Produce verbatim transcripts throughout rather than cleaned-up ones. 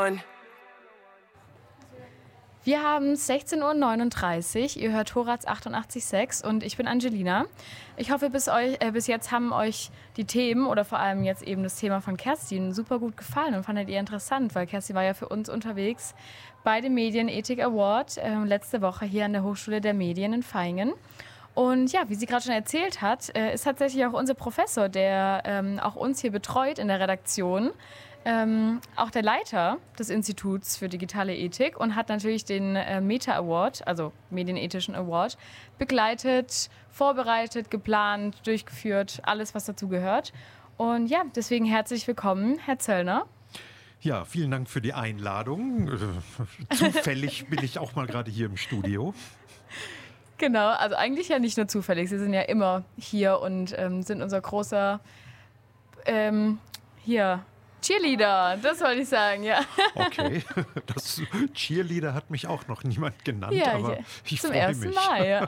one. Wir haben sechzehn Uhr neununddreißig, ihr hört Horaz achtundachtzig Komma sechs und ich bin Angelina. Ich hoffe, bis, euch, äh, bis jetzt haben euch die Themen oder vor allem jetzt eben das Thema von Kerstin super gut gefallen und fandet ihr interessant, weil Kerstin war ja für uns unterwegs bei dem Medienethik Award äh, letzte Woche hier an der Hochschule der Medien in Vaihingen. Und ja, wie sie gerade schon erzählt hat, äh, ist tatsächlich auch unser Professor, der ähm, auch uns hier betreut in der Redaktion, Ähm, auch der Leiter des Instituts für digitale Ethik und hat natürlich den äh, Meta Award, also Medienethischen Award, begleitet, vorbereitet, geplant, durchgeführt, alles, was dazu gehört. Und ja, deswegen herzlich willkommen, Herr Zöllner. Ja, vielen Dank für die Einladung. Äh, zufällig bin ich auch mal gerade hier im Studio. Genau, also eigentlich ja nicht nur zufällig, Sie sind ja immer hier und ähm, sind unser großer, ähm, hier, Cheerleader, das wollte ich sagen, ja. Okay, das Cheerleader hat mich auch noch niemand genannt, ja, aber ja. ich Zum freue ersten mich. Mal, ja.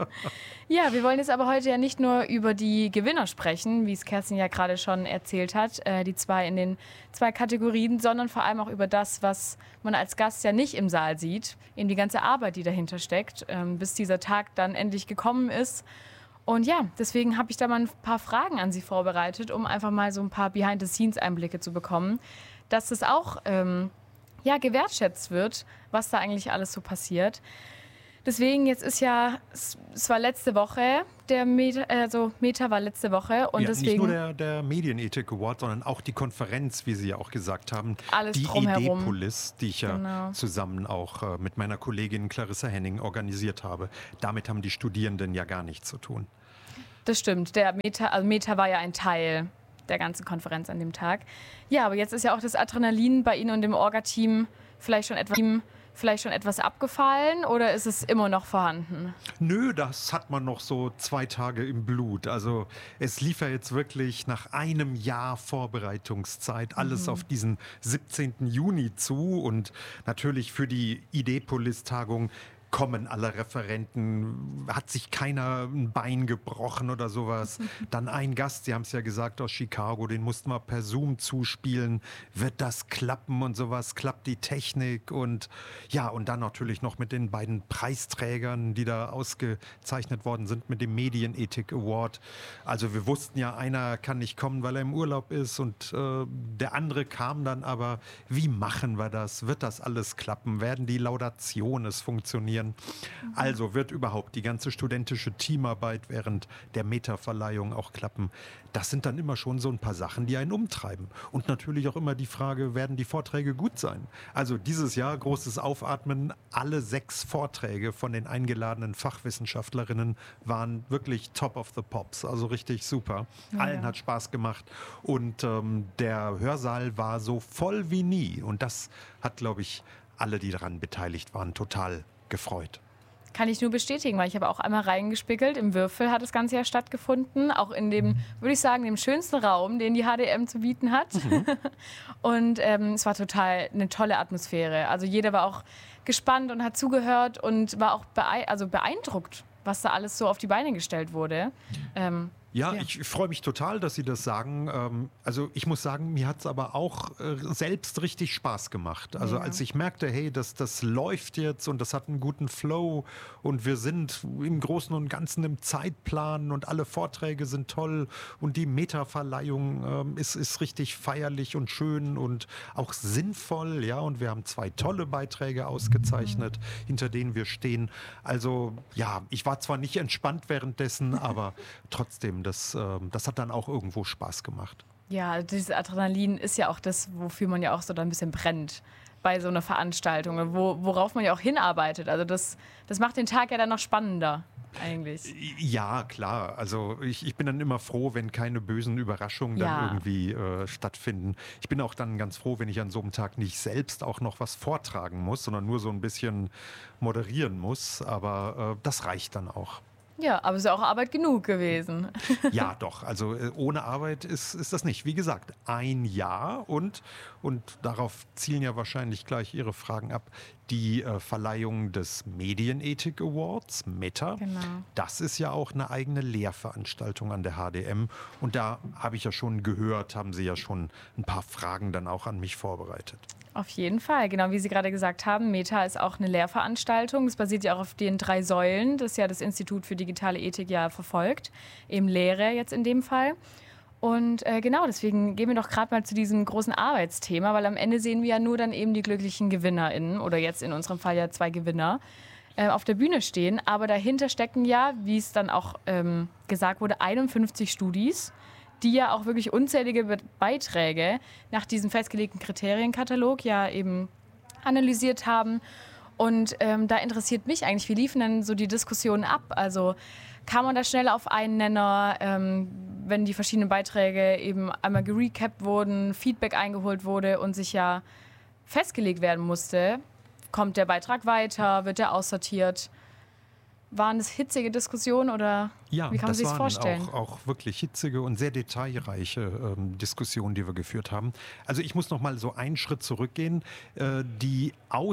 Ja, wir wollen jetzt aber heute ja nicht nur über die Gewinner sprechen, wie es Kerstin ja gerade schon erzählt hat, äh, die zwei in den zwei Kategorien, sondern vor allem auch über das, was man als Gast ja nicht im Saal sieht, eben die ganze Arbeit, die dahinter steckt, ähm, bis dieser Tag dann endlich gekommen ist. Und ja, deswegen habe ich da mal ein paar Fragen an Sie vorbereitet, um einfach mal so ein paar Behind-the-Scenes-Einblicke zu bekommen, dass das auch ähm, ja, gewertschätzt wird, was da eigentlich alles so passiert. Deswegen, jetzt ist ja, es, es war letzte Woche, der Meta, also Meta war letzte Woche. Und ja, deswegen nicht nur der, der Medienethik Award, sondern auch die Konferenz, wie Sie ja auch gesagt haben. Alles die drumherum. Ideepolis, die ich ja Genau. zusammen auch äh, mit meiner Kollegin Clarissa Henning organisiert habe. Damit haben die Studierenden ja gar nichts zu tun. Das stimmt, der Meta, also Meta war ja ein Teil der ganzen Konferenz an dem Tag. Ja, aber jetzt ist ja auch das Adrenalin bei Ihnen und dem Orga-Team vielleicht schon etwas... vielleicht schon etwas abgefallen oder ist es immer noch vorhanden? Nö, das hat man noch so zwei Tage im Blut. Also es lief ja jetzt wirklich nach einem Jahr Vorbereitungszeit alles mhm. auf diesen siebzehnten Juni zu und natürlich für die Ideepolis-Tagung kommen alle Referenten, hat sich keiner ein Bein gebrochen oder sowas. Dann ein Gast, Sie haben es ja gesagt, aus Chicago, den mussten wir per Zoom zuspielen. Wird das klappen und sowas? Klappt die Technik? Und ja, und dann natürlich noch mit den beiden Preisträgern, die da ausgezeichnet worden sind mit dem Medienethik Award. Also wir wussten ja, einer kann nicht kommen, weil er im Urlaub ist und äh, der andere kam dann aber. Wie machen wir das? Wird das alles klappen? Werden die Laudationen funktionieren? Also wird überhaupt die ganze studentische Teamarbeit während der Meta-Verleihung auch klappen. Das sind dann immer schon so ein paar Sachen, die einen umtreiben. Und natürlich auch immer die Frage, werden die Vorträge gut sein? Also dieses Jahr großes Aufatmen. Alle sechs Vorträge von den eingeladenen Fachwissenschaftlerinnen waren wirklich top of the pops. Also richtig super. Ja, Allen ja. hat Spaß gemacht. Und ähm, der Hörsaal war so voll wie nie. Und das hat, glaube ich, alle, die daran beteiligt waren, total gefreut. Kann ich nur bestätigen, weil ich habe auch einmal reingespickelt. Im Würfel hat das Ganze ja stattgefunden. Auch in dem, würde ich sagen, dem schönsten Raum, den die H D M zu bieten hat. Mhm. Und ähm, es war total eine tolle Atmosphäre. Also jeder war auch gespannt und hat zugehört und war auch beein- also beeindruckt, was da alles so auf die Beine gestellt wurde. Ähm, Ja, Ja. ich freue mich total, dass Sie das sagen. Ähm, also ich muss sagen, mir hat es aber auch äh, selbst richtig Spaß gemacht. Also Ja. als ich merkte, hey, das, das läuft jetzt und das hat einen guten Flow und wir sind im Großen und Ganzen im Zeitplan und alle Vorträge sind toll und die Meta-Verleihung ähm, ist, ist richtig feierlich und schön und auch sinnvoll. Ja, und wir haben zwei tolle Beiträge ausgezeichnet, mhm. hinter denen wir stehen. Also ja, ich war zwar nicht entspannt währenddessen, aber trotzdem, Das, äh, das hat dann auch irgendwo Spaß gemacht. Ja, dieses Adrenalin ist ja auch das, wofür man ja auch so dann ein bisschen brennt bei so einer Veranstaltung, wo, worauf man ja auch hinarbeitet. Also das, das macht den Tag ja dann noch spannender eigentlich. Ja, klar. Also ich, ich bin dann immer froh, wenn keine bösen Überraschungen dann Ja. irgendwie äh, stattfinden. Ich bin auch dann ganz froh, wenn ich an so einem Tag nicht selbst auch noch was vortragen muss, sondern nur so ein bisschen moderieren muss. Aber äh, das reicht dann auch. Ja, aber es ist ja auch Arbeit genug gewesen. Ja, doch. Also äh, ohne Arbeit ist, ist das nicht. Wie gesagt, ein Jahr und, und darauf zielen ja wahrscheinlich gleich Ihre Fragen ab, die äh, Verleihung des Medienethik Awards, Meta. Genau. Das ist ja auch eine eigene Lehrveranstaltung an der H D M. Und da habe ich ja schon gehört, haben Sie ja schon ein paar Fragen dann auch an mich vorbereitet. Auf jeden Fall, genau wie Sie gerade gesagt haben, Meta ist auch eine Lehrveranstaltung. Es basiert ja auch auf den drei Säulen, das ja das Institut für digitale Ethik ja verfolgt, eben Lehre jetzt in dem Fall. Und äh, genau, deswegen gehen wir doch gerade mal zu diesem großen Arbeitsthema, weil am Ende sehen wir ja nur dann eben die glücklichen GewinnerInnen oder jetzt in unserem Fall ja zwei Gewinner äh, auf der Bühne stehen. Aber dahinter stecken ja, wie es dann auch ähm, gesagt wurde, einundfünfzig Studis, die ja auch wirklich unzählige Be- Beiträge nach diesem festgelegten Kriterienkatalog ja eben analysiert haben. Und ähm, da interessiert mich eigentlich, wie liefen denn so die Diskussionen ab? Also kam man da schnell auf einen Nenner, ähm, wenn die verschiedenen Beiträge eben einmal gerecapt wurden, Feedback eingeholt wurde und sich ja festgelegt werden musste, kommt der Beitrag weiter, wird er aussortiert? Waren das hitzige Diskussionen oder Ja, wie kann man das sich das waren vorstellen? auch, auch wirklich hitzige und sehr detailreiche ähm, Diskussionen, die wir geführt haben. Also ich muss noch mal so einen Schritt zurückgehen. Äh, die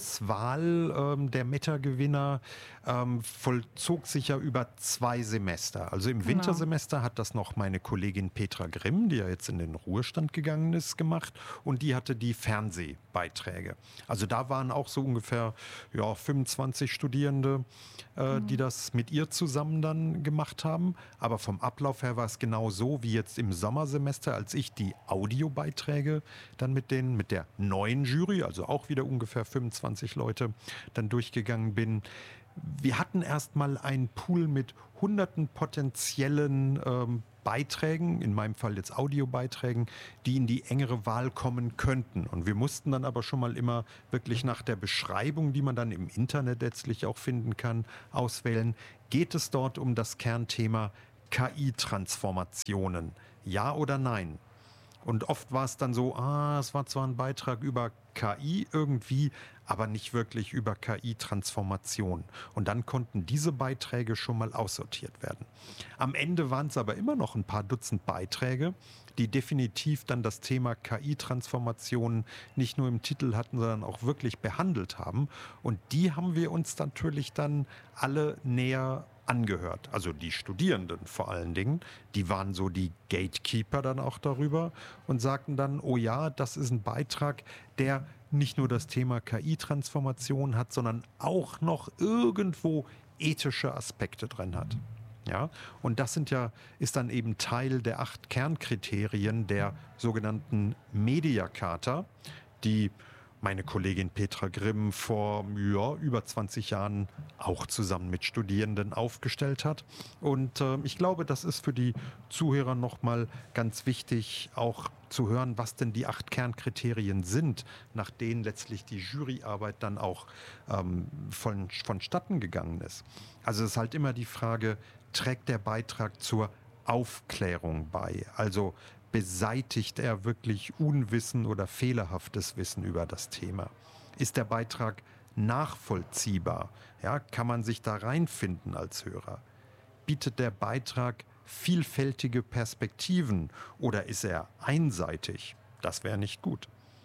Auswahl ähm, der Meta-Gewinner ähm, vollzog sich ja über zwei Semester. Also im Genau. Wintersemester hat das noch meine Kollegin Petra Grimm, die ja jetzt in den Ruhestand gegangen ist, gemacht. Und die hatte die Fernsehbeiträge. Also da waren auch so ungefähr ja, fünfundzwanzig Studierende, äh, die das mit ihr zusammen dann gemacht haben. Aber vom Ablauf her war es genau so wie jetzt im Sommersemester, als ich die Audiobeiträge dann mit, den, mit der neuen Jury, also auch wieder ungefähr fünfundzwanzig Leute, dann durchgegangen bin. Wir hatten erstmal einen Pool mit hunderten potenziellen ähm, Beiträgen, in meinem Fall jetzt Audiobeiträgen, die in die engere Wahl kommen könnten. Und wir mussten dann aber schon mal immer wirklich nach der Beschreibung, die man dann im Internet letztlich auch finden kann, auswählen. Geht es dort um das Kernthema K I-Transformationen? Ja oder nein? Und oft war es dann so, ah, es war zwar ein Beitrag über K I irgendwie, aber nicht wirklich über K I-Transformation. Und dann konnten diese Beiträge schon mal aussortiert werden. Am Ende waren es aber immer noch ein paar Dutzend Beiträge, die definitiv dann das Thema K I-Transformation nicht nur im Titel hatten, sondern auch wirklich behandelt haben. Und die haben wir uns natürlich dann alle näher angehört. Also die Studierenden vor allen Dingen, die waren so die Gatekeeper dann auch darüber und sagten dann, oh ja, das ist ein Beitrag, der nicht nur das Thema K I-Transformation hat, sondern auch noch irgendwo ethische Aspekte drin hat. Ja, und das sind ja, ist dann eben Teil der acht Kernkriterien der sogenannten Media Charta, die meine Kollegin Petra Grimm vor ja, über zwanzig Jahren auch zusammen mit Studierenden aufgestellt hat. Und äh, ich glaube, das ist für die Zuhörer nochmal ganz wichtig, auch zu hören, was denn die acht Kernkriterien sind, nach denen letztlich die Juryarbeit dann auch ähm, von, vonstatten gegangen ist. Also es ist halt immer die Frage, trägt der Beitrag zur Aufklärung bei? Also beseitigt er wirklich Unwissen oder fehlerhaftes Wissen über das Thema? Ist der Beitrag nachvollziehbar? Ja, kann man sich da reinfinden als Hörer? Bietet der Beitrag vielfältige Perspektiven oder ist er einseitig? Das wäre nicht gut.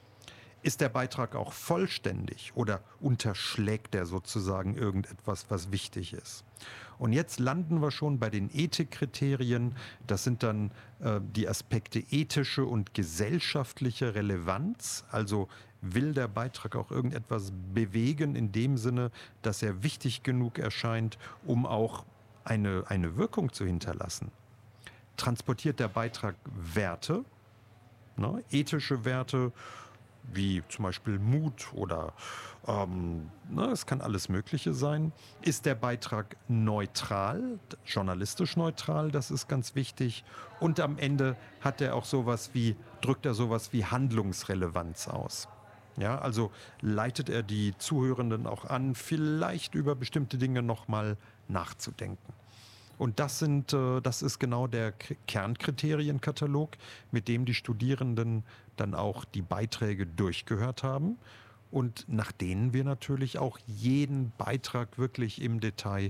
Ist der Beitrag auch vollständig oder unterschlägt er sozusagen irgendetwas, was wichtig ist? Und jetzt landen wir schon bei den Ethikkriterien. Das sind dann äh, die Aspekte ethische und gesellschaftliche Relevanz. Also will der Beitrag auch irgendetwas bewegen in dem Sinne, dass er wichtig genug erscheint, um auch eine, eine Wirkung zu hinterlassen? Transportiert der Beitrag Werte, ne, ethische Werte, wie zum Beispiel Mut oder ähm, ne, es kann alles Mögliche sein. Ist der Beitrag neutral, journalistisch neutral, das ist ganz wichtig. Und am Ende hat er auch sowas wie, drückt er sowas wie Handlungsrelevanz aus. Ja, also leitet er die Zuhörenden auch an, vielleicht über bestimmte Dinge nochmal nachzudenken. Und das, sind, äh, das ist genau der K- Kernkriterienkatalog, mit dem die Studierenden dann auch die Beiträge durchgehört haben und nach denen wir natürlich auch jeden Beitrag wirklich im Detail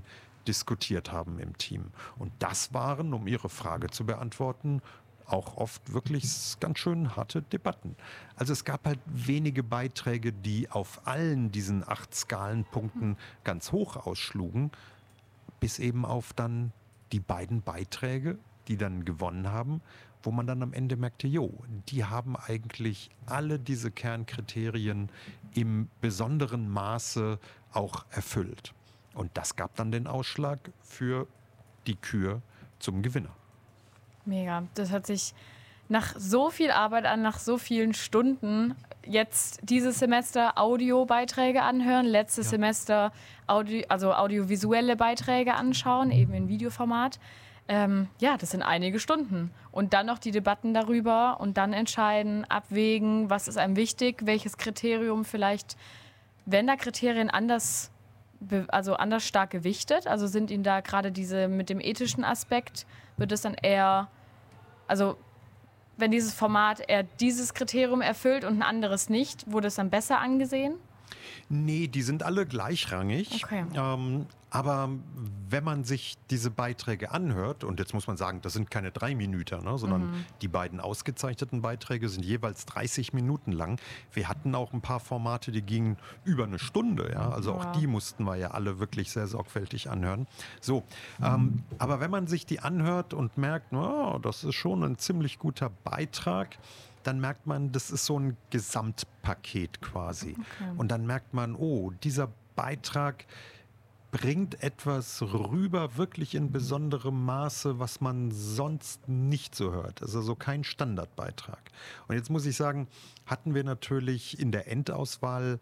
diskutiert haben im Team. Und das waren, um Ihre Frage zu beantworten, auch oft wirklich ganz schön harte Debatten. Also es gab halt wenige Beiträge, die auf allen diesen acht Skalenpunkten ganz hoch ausschlugen, bis eben auf dann die beiden Beiträge, die dann gewonnen haben, wo man dann am Ende merkte, jo, die haben eigentlich alle diese Kernkriterien im besonderen Maße auch erfüllt. Und das gab dann den Ausschlag für die Kür zum Gewinner. Mega. Das hat sich nach so viel Arbeit an, nach so vielen Stunden, jetzt dieses Semester Audiobeiträge anhören, letztes ja. Semester Audio, also audiovisuelle Beiträge anschauen, eben in Videoformat. Ähm, ja, das sind einige Stunden. Und dann noch die Debatten darüber und dann entscheiden, abwägen, was ist einem wichtig, welches Kriterium vielleicht, wenn da Kriterien anders, also anders stark gewichtet, also sind Ihnen da gerade diese mit dem ethischen Aspekt, wird es dann eher, also wenn dieses Format eher dieses Kriterium erfüllt und ein anderes nicht, wurde es dann besser angesehen? Nee, die sind alle gleichrangig. Okay. Ähm, aber wenn man sich diese Beiträge anhört, und jetzt muss man sagen, das sind keine drei Minuten, ne, sondern mhm. die beiden ausgezeichneten Beiträge sind jeweils dreißig Minuten lang. Wir hatten auch ein paar Formate, die gingen über eine Stunde. Ja? Also ja. auch die mussten wir ja alle wirklich sehr sorgfältig anhören. So, mhm. ähm, aber wenn man sich die anhört und merkt, oh, das ist schon ein ziemlich guter Beitrag, dann merkt man, das ist so ein Gesamtpaket quasi. Okay. Und dann merkt man, oh, dieser Beitrag bringt etwas rüber, wirklich in besonderem Maße, was man sonst nicht so hört. Also so kein Standardbeitrag. Und jetzt muss ich sagen, hatten wir natürlich in der Endauswahl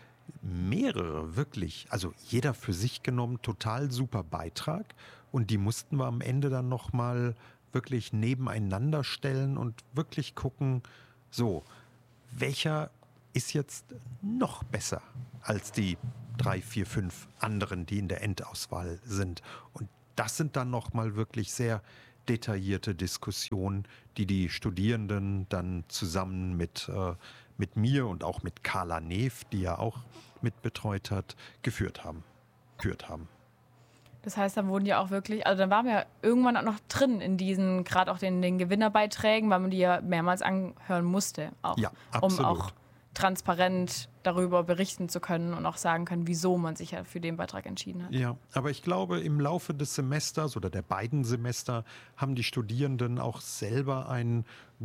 mehrere wirklich, also jeder für sich genommen, total super Beitrag. Und die mussten wir am Ende dann nochmal wirklich nebeneinander stellen und wirklich gucken, so, welcher ist jetzt noch besser als die drei, vier, fünf anderen, die in der Endauswahl sind. Und das sind dann nochmal wirklich sehr detaillierte Diskussionen, die die Studierenden dann zusammen mit, äh, mit mir und auch mit Carla Neef, die ja auch mitbetreut hat, geführt haben. Geführt haben. Das heißt, dann wurden ja auch wirklich, also dann waren wir irgendwann auch noch drin in diesen, gerade auch den, den Gewinnerbeiträgen, weil man die ja mehrmals anhören musste, auch, ja, absolut. Um auch transparent darüber berichten zu können und auch sagen können, wieso man sich ja für den Beitrag entschieden hat. Ja, aber ich glaube, im Laufe des Semesters oder der beiden Semester haben die Studierenden auch selber ein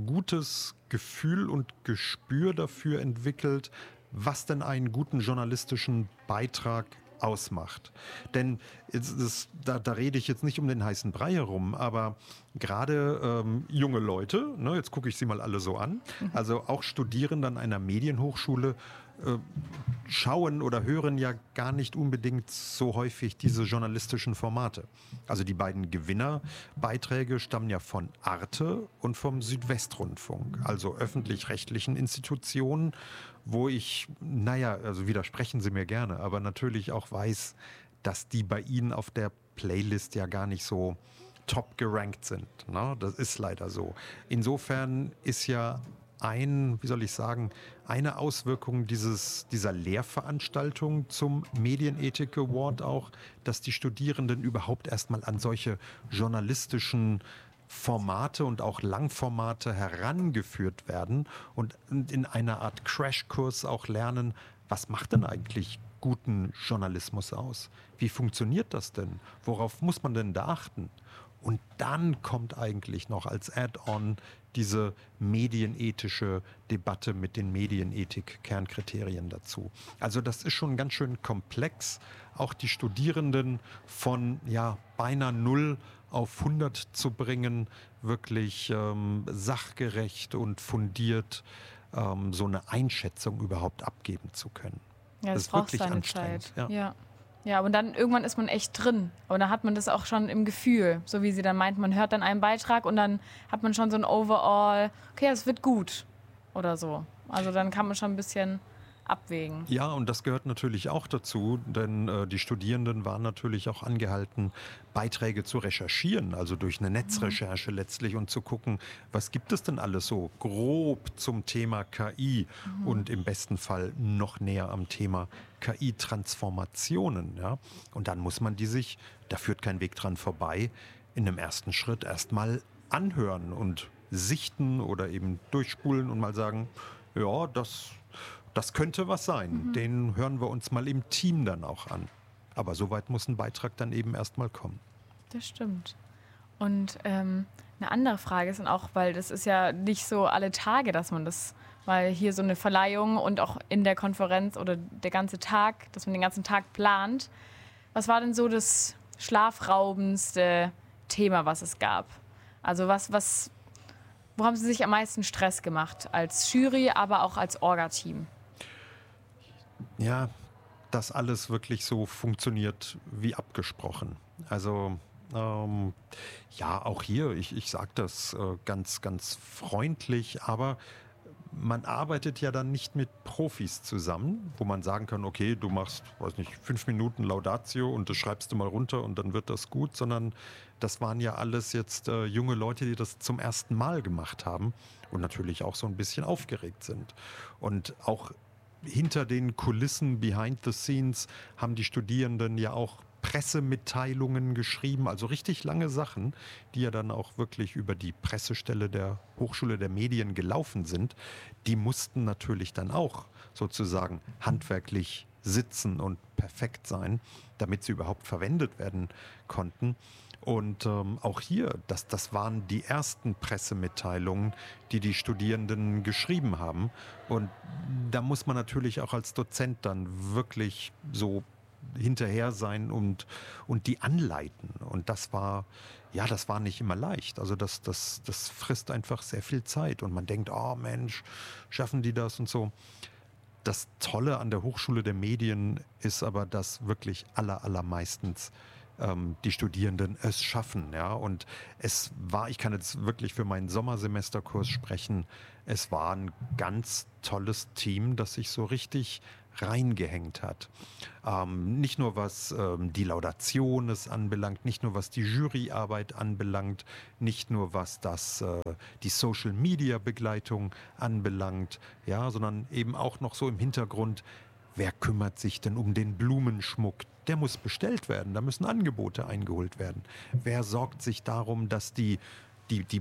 gutes Gefühl und Gespür dafür entwickelt, was denn einen guten journalistischen Beitrag ausmacht. Denn jetzt ist, da, da rede ich jetzt nicht um den heißen Brei herum, aber gerade ähm, junge Leute, ne, jetzt gucke ich sie mal alle so an, also auch Studierende an einer Medienhochschule äh, schauen oder hören ja gar nicht unbedingt so häufig diese journalistischen Formate. Also die beiden Gewinnerbeiträge stammen ja von Arte und vom Südwestrundfunk, also öffentlich-rechtlichen Institutionen, wo ich, naja, also widersprechen Sie mir gerne, aber natürlich auch weiß, dass die bei Ihnen auf der Playlist ja gar nicht so top gerankt sind. Ne? Das ist leider so. Insofern ist ja ein, wie soll ich sagen, eine Auswirkung dieses, dieser Lehrveranstaltung zum Medienethik Award auch, dass die Studierenden überhaupt erstmal an solche journalistischen Formate und auch Langformate herangeführt werden und in einer Art Crashkurs auch lernen, was macht denn eigentlich guten Journalismus aus? Wie funktioniert das denn? Worauf muss man denn da achten? Und dann kommt eigentlich noch als Add-on diese medienethische Debatte mit den Medienethik-Kernkriterien dazu. Also das ist schon ganz schön komplex. Auch die Studierenden von ja, beinahe null auf hundert zu bringen, wirklich ähm, sachgerecht und fundiert ähm, so eine Einschätzung überhaupt abgeben zu können. Ja, das, das ist wirklich seine anstrengend. Zeit. Ja. Ja. Ja, und dann irgendwann ist man echt drin. Und dann hat man das auch schon im Gefühl. So wie sie dann meint, man hört dann einen Beitrag und dann hat man schon so ein Overall, okay, es wird gut oder so. Also dann kann man schon ein bisschen abwägen. Ja, und das gehört natürlich auch dazu, denn äh, die Studierenden waren natürlich auch angehalten, Beiträge zu recherchieren, also durch eine Netzrecherche letztlich und zu gucken, was gibt es denn alles so grob zum Thema K I Mhm. und im besten Fall noch näher am Thema K I-Transformationen. Ja? Und dann muss man die sich, da führt kein Weg dran vorbei, in einem ersten Schritt erstmal anhören und sichten oder eben durchspulen und mal sagen, ja, das, das könnte was sein. Mhm. Den hören wir uns mal im Team dann auch an. Aber so weit muss ein Beitrag dann eben erstmal kommen. Das stimmt. Und ähm, eine andere Frage ist dann auch, weil das ist ja nicht so alle Tage, dass man das, weil hier so eine Verleihung und auch in der Konferenz oder der ganze Tag, dass man den ganzen Tag plant. Was war denn so das schlafraubendste Thema, was es gab? Also was, was, wo haben Sie sich am meisten Stress gemacht? Als Jury, aber auch als Orga-Team? Ja, dass alles wirklich so funktioniert wie abgesprochen. Also ähm, ja, auch hier, ich, ich sage das äh, ganz, ganz freundlich, aber man arbeitet ja dann nicht mit Profis zusammen, wo man sagen kann, okay, du machst, weiß nicht, fünf Minuten Laudatio und das schreibst du mal runter und dann wird das gut, sondern das waren ja alles jetzt äh, junge Leute, die das zum ersten Mal gemacht haben und natürlich auch so ein bisschen aufgeregt sind. Und auch hinter den Kulissen, behind the scenes, haben die Studierenden ja auch Pressemitteilungen geschrieben, also richtig lange Sachen, die ja dann auch wirklich über die Pressestelle der Hochschule der Medien gelaufen sind. Die mussten natürlich dann auch sozusagen handwerklich sitzen und perfekt sein, damit sie überhaupt verwendet werden konnten. Und ähm, auch hier, das, das waren die ersten Pressemitteilungen, die die Studierenden geschrieben haben. Und da muss man natürlich auch als Dozent dann wirklich so hinterher sein und, und die anleiten. Und das war, ja, das war nicht immer leicht. Also das, das, das frisst einfach sehr viel Zeit. Und man denkt, oh Mensch, schaffen die das und so. Das Tolle an der Hochschule der Medien ist aber, dass wirklich aller, allermeistens ähm, die Studierenden es schaffen. Ja? Und es war, ich kann jetzt wirklich für meinen Sommersemesterkurs sprechen, es war ein ganz tolles Team, das sich so richtig reingehängt hat. Ähm, nicht nur was ähm, die Laudation es anbelangt, nicht nur was die Juryarbeit anbelangt, nicht nur was das, äh, die Social-Media-Begleitung anbelangt, ja, sondern eben auch noch so im Hintergrund, wer kümmert sich denn um den Blumenschmuck? Der muss bestellt werden, da müssen Angebote eingeholt werden. Wer sorgt sich darum, dass die die, die